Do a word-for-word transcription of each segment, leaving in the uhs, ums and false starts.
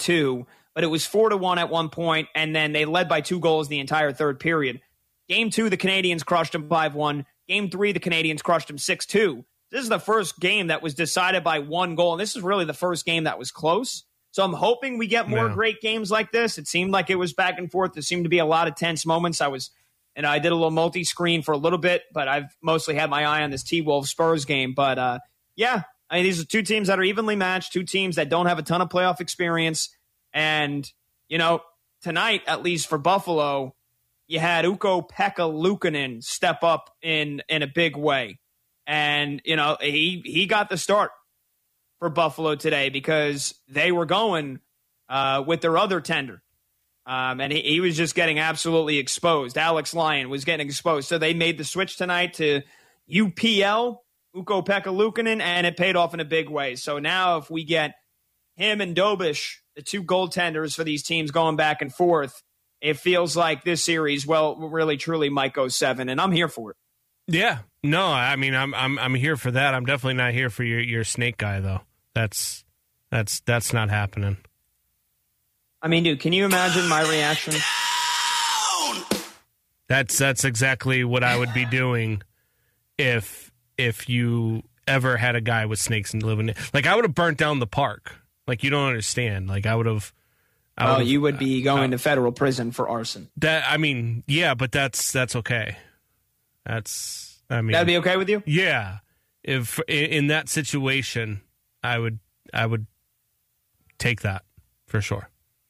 two, but it was four to one at one point, and then they led by two goals the entire third period. Game two, the Canadians crushed them five one. Game three, the Canadians crushed them six two. This is the first game that was decided by one goal, and this is really the first game that was close. So I'm hoping we get more yeah. great games like this. It seemed like it was back and forth. There seemed to be a lot of tense moments. I was, and I did a little multi-screen for a little bit, but I've mostly had my eye on this T-Wolves Spurs game. But uh, yeah, I mean, these are two teams that are evenly matched, two teams that don't have a ton of playoff experience. And, you know, tonight, at least for Buffalo, you had Ukko-Pekka Luukkonen step up in in a big way. And, you know, he, he got the start for Buffalo today because they were going uh, with their other tender. Um, and he, he was just getting absolutely exposed. Alex Lyon was getting exposed. So they made the switch tonight to U P L, Ukko-Pekka Luukkonen, and it paid off in a big way. So now if we get him and Dobish, the two goaltenders for these teams going back and forth, it feels like this series, well, really, truly might go seven, and I'm here for it. Yeah. No, I mean, I'm I'm I'm here for that. I'm definitely not here for your, your snake guy, though. That's that's that's not happening. I mean, dude, can you imagine my reaction? That's that's exactly what I would be doing if if you ever had a guy with snakes and living. Like I would have burnt down the park. Like you don't understand. Like I would have. Oh, you would be going uh, to federal prison for arson. That I mean, yeah, but that's that's okay. That's I mean that'd be okay with you? Yeah. If in, in that situation, I would I would take that for sure.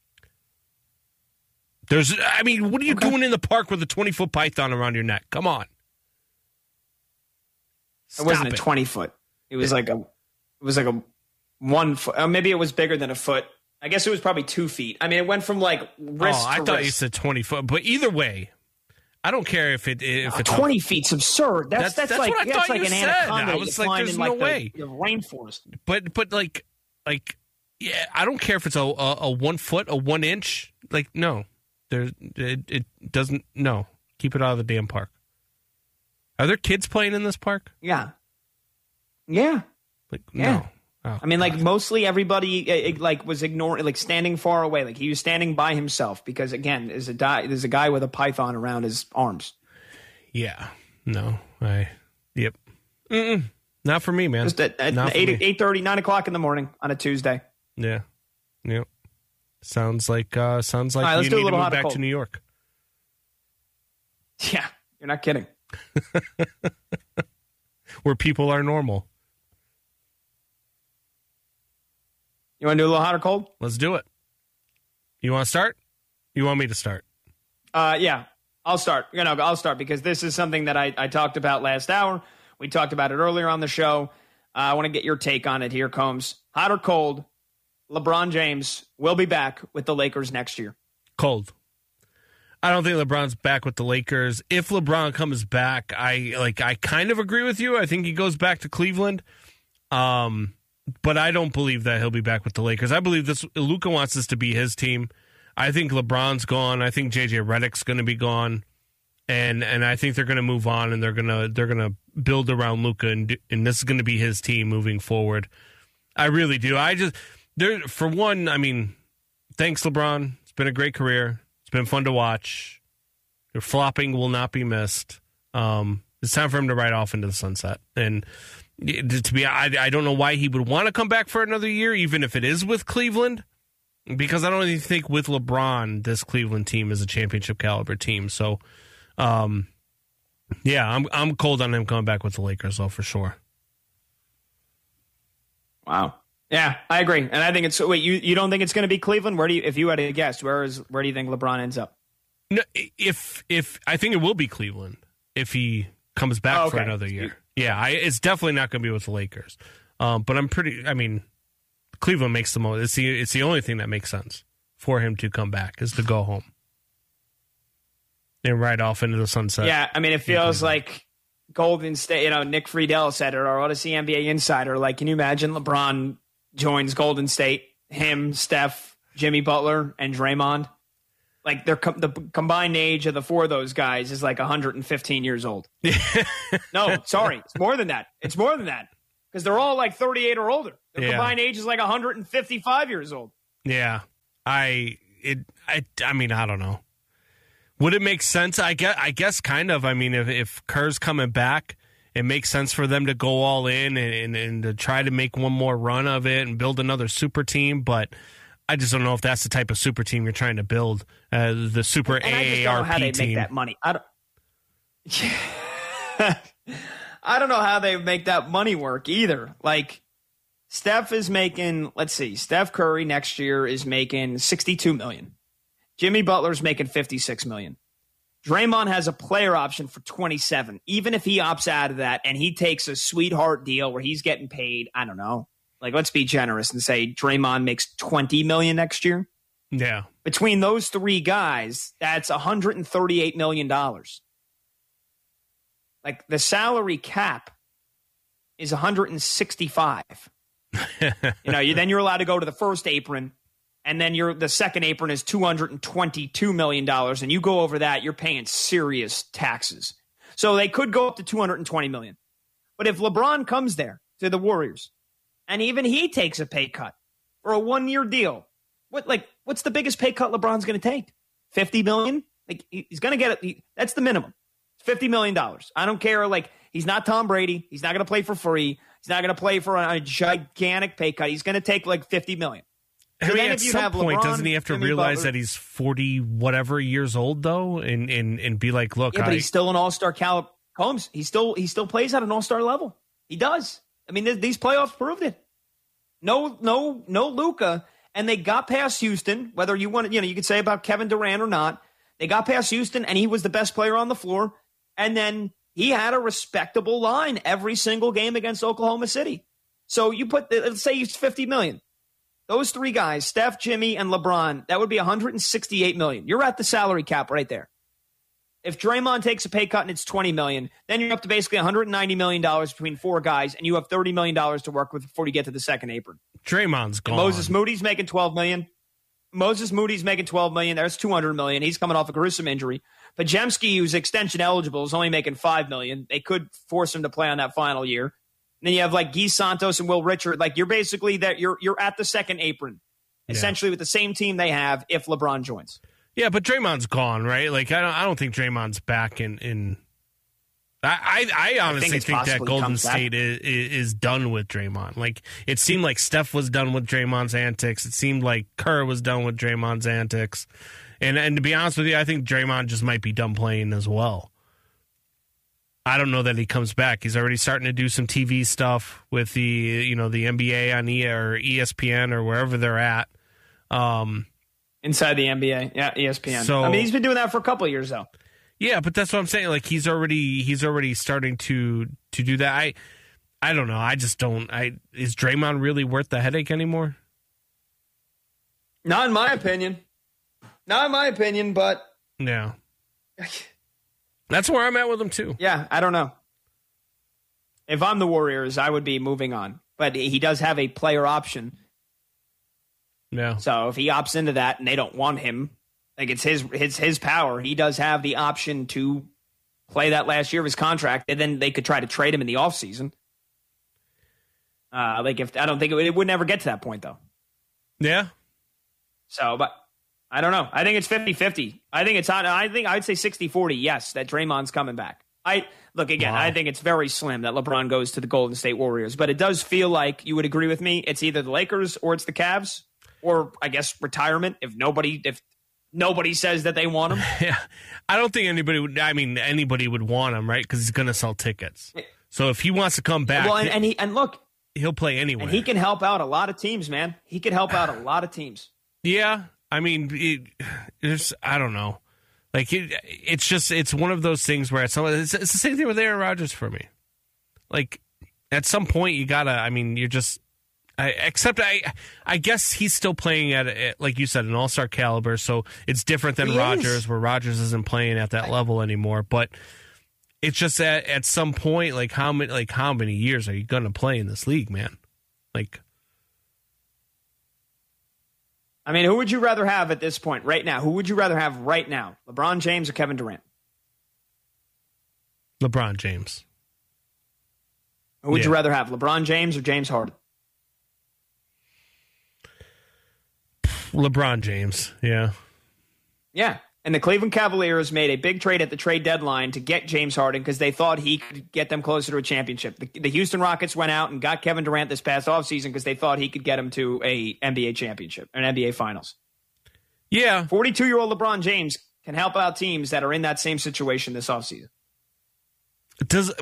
There's I mean, what are you okay. doing in the park with a twenty foot python around your neck? Come on. Stop it wasn't it. a twenty foot. It was like a it was like a one foot. Uh, maybe it was bigger than a foot. I guess it was probably two feet. I mean, it went from like wrist oh, I to thought wrist. you said twenty foot, but either way, I don't care if it if oh, it's twenty feet's absurd. That's that's, that's, that's like what I that's thought like you an said. anaconda. I was like, there's in, no like, way. The, the rainforest. But but like like yeah, I don't care if it's a a, a one foot, a one inch. Like no, there it, it doesn't. No, keep it out of the damn park. Are there kids playing in this park? Yeah. Yeah. Like yeah. no. Oh, I mean, God. like mostly everybody it, like was ignoring, like standing far away. Like he was standing by himself because again, there's a di- there's a guy with a python around his arms. Yeah, no, I, yep, Mm-mm. Not for me, man. Just at, at eight eight thirty, nine o'clock in the morning on a Tuesday. Yeah, yep. Sounds like uh, sounds like right, you need to move back to New York. Yeah, you're not kidding. Where people are normal. You want to do a little hot or cold? Let's do it. You want to start? You want me to start? Uh, yeah, I'll start. You know, I'll start because this is something that I, I talked about last hour. We talked about it earlier on the show. Uh, I want to get your take on it. Here comes hot or cold. LeBron James will be back with the Lakers next year. Cold. I don't think LeBron's back with the Lakers. If LeBron comes back, I like. I kind of agree with you. I think he goes back to Cleveland. Um. But I don't believe that he'll be back with the Lakers. I believe this. Luka wants this to be his team. I think LeBron's gone. I think J J Redick's going to be gone, and and I think they're going to move on and they're gonna they're gonna build around Luka, and and this is going to be his team moving forward. I really do. I just there for one. I mean, thanks LeBron. It's been a great career. It's been fun to watch. Your flopping will not be missed. Um, it's time for him to ride off into the sunset and. To be, I, I don't know why he would want to come back for another year, even if it is with Cleveland, because I don't even think with LeBron, this Cleveland team is a championship caliber team. So, um, yeah, I'm I'm cold on him coming back with the Lakers, though, for sure. Wow. Yeah, I agree, and I think it's. Wait, you, you don't think it's going to be Cleveland? Where do you, if you had to guess, where is where do you think LeBron ends up? No, if if I think it will be Cleveland if he comes back oh, okay. for another year. Yeah, I, it's definitely not going to be with the Lakers. Um, but I'm pretty. I mean, Cleveland makes the most. It's the it's the only thing that makes sense for him to come back is to go home and ride off into the sunset. Yeah, I mean, it feels like Golden State. You know, Nick Friedel said it, or Odyssey N B A Insider. Like, can you imagine LeBron joins Golden State? Him, Steph, Jimmy Butler, and Draymond. Like they're com- the combined age of the four of those guys is like one hundred fifteen years old. No, sorry, it's more than that. It's more than that because they're all like thirty-eight or older. Their yeah. combined age is like one hundred fifty-five years old. Yeah, I it I I mean I don't know. Would it make sense? I guess I guess kind of. I mean, if if Kerr's coming back, it makes sense for them to go all in and, and, and to try to make one more run of it and build another super team. But I just don't know if that's the type of super team you're trying to build. Uh, the super and I just A A R P don't know how they team. make that money. I don't. I don't know how they make that money work either. Like, Steph is making. Let's see. Steph Curry next year is making sixty-two million dollars. Jimmy Butler's making fifty-six million dollars. Draymond has a player option for twenty-seven. Even if he opts out of that and he takes a sweetheart deal where he's getting paid, I don't know. Like, let's be generous and say Draymond makes twenty million dollars next year. Yeah. Between those three guys, that's one hundred thirty-eight million dollars. Like, the salary cap is one hundred sixty-five. You know, you, then you're allowed to go to the first apron. And then your the second apron is two hundred twenty-two million dollars, and you go over that, you're paying serious taxes. So they could go up to two hundred twenty million dollars. But if LeBron comes there to the Warriors, and even he takes a pay cut for a one-year deal, what like what's the biggest pay cut LeBron's going to take? fifty million dollars? Like, he's going to get it. He, that's the minimum. It's fifty million dollars. I don't care. Like, he's not Tom Brady. He's not going to play for free. He's not going to play for a, a gigantic pay cut. He's going to take like fifty million dollars. I So mean, then at if you some have point, LeBron, doesn't he have to Jimmy realize Butler- that he's forty whatever years old though, and and, and be like, look, Yeah, but I, he's still an all-star caliber. Combs, he still he still plays at an all-star level. He does. I mean, th- these playoffs proved it. No, no, no Luka, and they got past Houston. Whether you want to, you know, you could say about Kevin Durant or not, they got past Houston, and he was the best player on the floor. And then he had a respectable line every single game against Oklahoma City. So you put, let's say he's fifty million. Those three guys, Steph, Jimmy, and LeBron, that would be one hundred sixty-eight million dollars. You're at the salary cap right there. If Draymond takes a pay cut and it's twenty million dollars, then you're up to basically one hundred ninety million dollars between four guys, and you have thirty million dollars to work with before you get to the second apron. Draymond's gone. And Moses Moody's making twelve million dollars. Moses Moody's making twelve million dollars. There's two hundred million dollars. He's coming off a gruesome injury. Pajemski, who's extension eligible, is only making five million dollars. They could force him to play on that final year. And then you have like Guy Santos and Will Richard. Like, you're basically that you're you're at the second apron, Yeah. essentially with the same team they have if LeBron joins. Yeah, but Draymond's gone, right? Like, I don't, I don't think Draymond's back in. in I, I, I honestly I think, think, think that Golden comes State is, is done with Draymond. Like, it seemed like Steph was done with Draymond's antics. It seemed like Kerr was done with Draymond's antics. And and to be honest with you, I think Draymond just might be done playing as well. I don't know that he comes back. He's already starting to do some T V stuff with the you know the N B A on E or E S P N or wherever they're at. Um, Inside the N B A, yeah, E S P N. So, I mean, he's been doing that for a couple of years, though. Yeah, but that's what I'm saying. Like, he's already he's already starting to to do that. I I don't know. I just don't. I is Draymond really worth the headache anymore? Not in my opinion. Not in my opinion, but Yeah, that's where I'm at with him too. yeah, I don't know. If I'm the Warriors, I would be moving on. But he does have a player option. Yeah. So if he opts into that and they don't want him, like it's his his his power. He does have the option to play that last year of his contract, and then they could try to trade him in the offseason. Uh, like if I don't think it would, it would never get to that point though. Yeah. So, but I don't know. I think it's fifty-fifty. I think it's on. I think I'd say sixty-forty. Yes, that Draymond's coming back. I look again. Wow. I think it's very slim that LeBron goes to the Golden State Warriors, but it does feel like you would agree with me. It's either the Lakers or it's the Cavs, or I guess retirement if nobody if nobody says that they want him. Yeah. I don't think anybody would. I mean, anybody would want him, right? Because he's going to sell tickets. So if he wants to come back, Well, and, and he and look, he'll play anywhere. and he can help out a lot of teams, man. He can help out a lot of teams. Yeah, I mean, it, it's I don't know. Like it, it's just it's one of those things where it's, it's it's the same thing with Aaron Rodgers for me. Like at some point you gotta. I mean, you're just. I, except I, I guess he's still playing at, at like you said, an all-star caliber. So it's different than He Rodgers, is. where Rodgers isn't playing at that level anymore. But it's just at at some point, like how many like how many years are you gonna play in this league, man? Like. I mean, who would you rather have at this point, right now? Who would you rather have right now? LeBron James or Kevin Durant? LeBron James. Who would Yeah. you rather have, LeBron James or James Harden? LeBron James, yeah. Yeah. And the Cleveland Cavaliers made a big trade at the trade deadline to get James Harden because they thought he could get them closer to a championship. The, the Houston Rockets went out and got Kevin Durant this past offseason because they thought he could get them to a N B A championship, an N B A Finals. Yeah. forty-two-year-old LeBron James can help out teams that are in that same situation this offseason. Does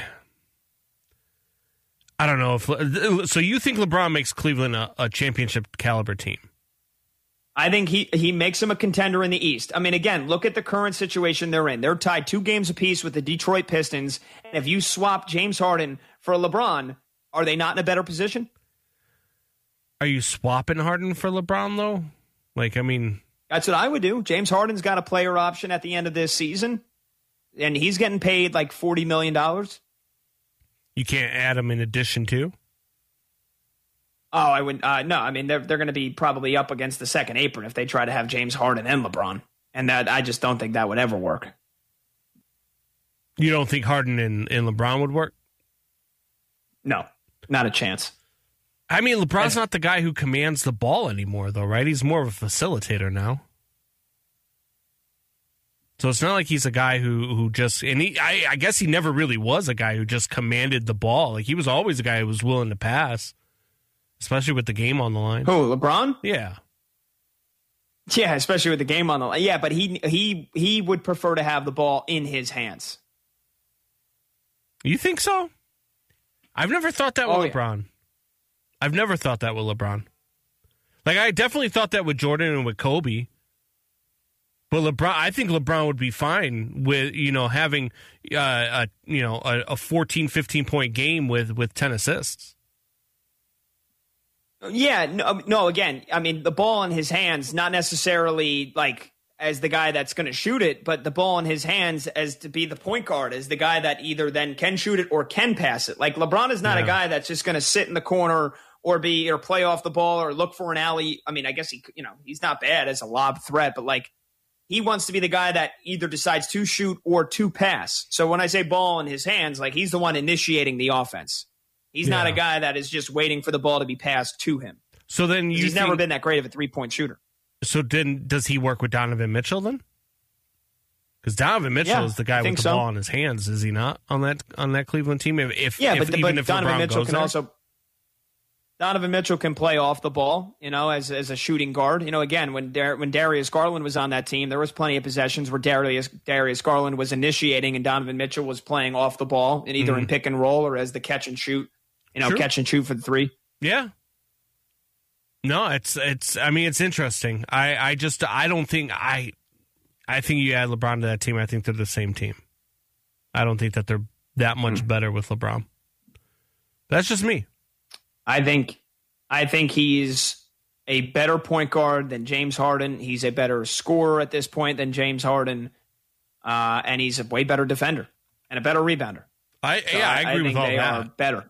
I don't know if so. You think LeBron makes Cleveland a, a championship caliber team? I think he he makes them a contender in the East. I mean, again, look at the current situation they're in. They're tied two games apiece with the Detroit Pistons. And if you swap James Harden for LeBron, are they not in a better position? Are you swapping Harden for LeBron, though? Like, I mean... That's what I would do. James Harden's got a player option at the end of this season, and he's getting paid like forty million dollars. You can't add him in addition to? Oh, I would uh, no. I mean, they're they're going to be probably up against the second apron if they try to have James Harden and LeBron, and that I just don't think that would ever work. You don't think Harden and, and LeBron would work? No, not a chance. I mean, LeBron's not the guy who commands the ball anymore, though, right? He's more of a facilitator now. So it's not like he's a guy who who just and he. I, I guess he never really was a guy who just commanded the ball. Like he was always a guy who was willing to pass. Especially with the game on the line. Who, LeBron? Yeah. Yeah, especially with the game on the line. Yeah, but he he he would prefer to have the ball in his hands. You think so? I've never thought that with oh, LeBron. Yeah. I've never thought that with LeBron. Like, I definitely thought that with Jordan and with Kobe. But LeBron, I think LeBron would be fine with, you know, having uh, a, you know, a, a fourteen, fifteen point game with, with ten assists. Yeah, no, no, again, I mean, the ball in his hands, not necessarily like as the guy that's going to shoot it, but the ball in his hands as to be the point guard, as the guy that either then can shoot it or can pass it. Like LeBron is not yeah. a guy that's just going to sit in the corner or be or play off the ball or look for an alley. I mean, I guess he, you know, he's not bad as a lob threat, but like he wants to be the guy that either decides to shoot or to pass. So when I say ball in his hands, like he's the one initiating the offense. He's yeah. not a guy that is just waiting for the ball to be passed to him. So then you he's think, never been that great of a three-point shooter. So then does he work with Donovan Mitchell then? Because Donovan Mitchell yeah, is the guy with the so. ball in his hands, is he not on that on that Cleveland team? If, if yeah, if, but, even but if Donovan LeBron Mitchell goes can there? also Donovan Mitchell can play off the ball, you know, as as a shooting guard. You know, again, when Dar- when Darius Garland was on that team, there was plenty of possessions where Darius Darius Garland was initiating and Donovan Mitchell was playing off the ball, and either mm. in pick and roll or as the catch and shoot. You know, True. catch and shoot for the three. Yeah. No, it's it's. I mean, it's interesting. I, I just I don't think I I think you add LeBron to that team. I think they're the same team. I don't think that they're that much mm. better with LeBron. That's just me. I think I think he's a better point guard than James Harden. He's a better scorer at this point than James Harden, uh, and he's a way better defender and a better rebounder. I so yeah, I agree I think with all they that. Are better.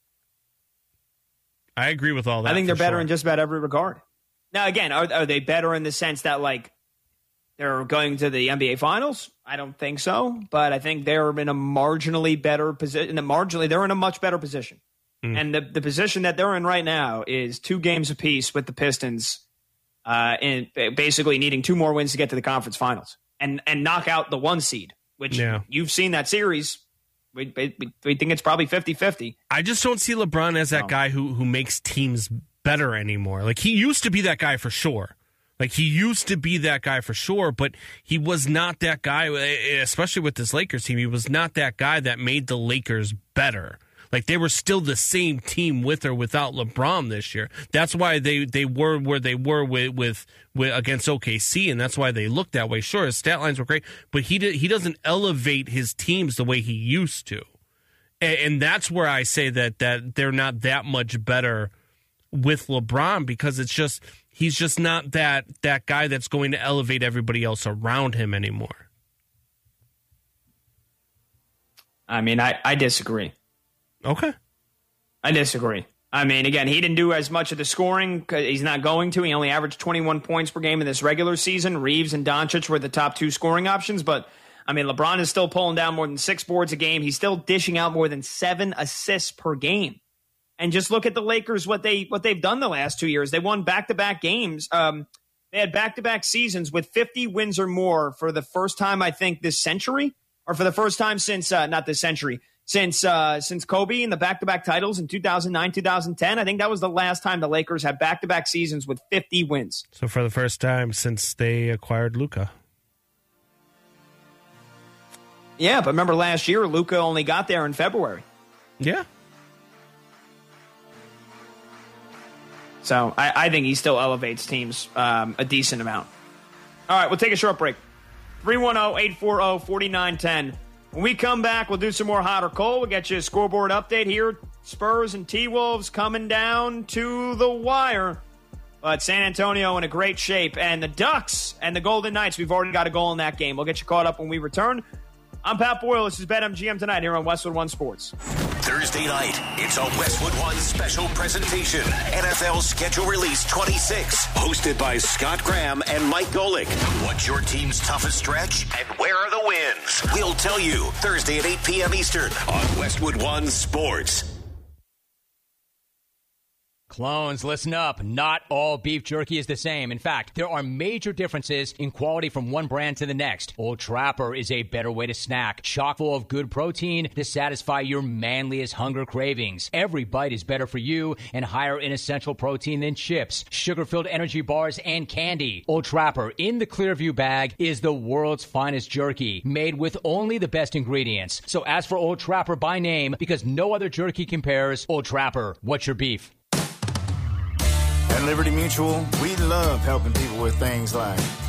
I agree with all that. I think they're better sure. in just about every regard. Now, again, are, are they better in the sense that, like, they're going to the N B A Finals? I don't think so, but I think they're in a marginally better position. Marginally, they're in a much better position. Mm. And the, the position that they're in right now is two games apiece with the Pistons, uh, and basically needing two more wins to get to the conference finals and and knock out the one seed, which yeah. you've seen that series. We, we, we think it's probably fifty-fifty. I just don't see LeBron as that no. guy who who makes teams better anymore. Like, he used to be that guy for sure. Like, he used to be that guy for sure, but he was not that guy, especially with this Lakers team. He was not that guy that made the Lakers better. Like, they were still the same team with or without LeBron this year. That's why they, they were where they were with, with with against O K C, and that's why they looked that way. Sure, his stat lines were great, but he did, he doesn't elevate his teams the way he used to. And, and that's where I say that that they're not that much better with LeBron, because it's just he's just not that that guy that's going to elevate everybody else around him anymore. I mean, I, I disagree. Okay. I disagree. I mean, again, he didn't do as much of the scoring. He's not going to. He only averaged twenty-one points per game in this regular season. Reeves and Doncic were the top two scoring options. But, I mean, LeBron is still pulling down more than six boards a game. He's still dishing out more than seven assists per game. And just look at the Lakers, what they what they've done the last two years. They won back-to-back games. Um, they had back-to-back seasons with fifty wins or more for the first time, I think, this century, or for the first time since uh, not this century, since uh, since Kobe and the back-to-back titles in two thousand nine, two thousand ten. I think that was the last time the Lakers had back-to-back seasons with fifty wins. So for the first time since they acquired Luka. Yeah, but remember last year, Luka only got there in February. Yeah. So I, I think he still elevates teams um, a decent amount. All right, we'll take a short break. three one zero, eight four zero, four nine one zero. When we come back, we'll do some more hot or cold. We'll get you a scoreboard update here. Spurs and T-Wolves coming down to the wire. But San Antonio in a great shape. And the Ducks and the Golden Knights, we've already got a goal in that game. We'll get you caught up when we return. I'm Pat Boyle. This is BetMGM Tonight here on Westwood One Sports. Thursday night, it's a Westwood One special presentation. N F L Schedule Release twenty-six. Hosted by Scott Graham and Mike Golick. What's your team's toughest stretch? And where are the wins? We'll tell you Thursday at eight p.m. Eastern on Westwood One Sports. Clones, listen up. Not all beef jerky is the same. In fact, there are major differences in quality from one brand to the next. Old Trapper is a better way to snack, chock full of good protein to satisfy your manliest hunger cravings. Every bite is better for you and higher in essential protein than chips, sugar-filled energy bars, and candy. Old Trapper in the Clearview bag is the world's finest jerky, made with only the best ingredients. So ask for Old Trapper by name because no other jerky compares. Old Trapper, what's your beef? At Liberty Mutual, we love helping people with things like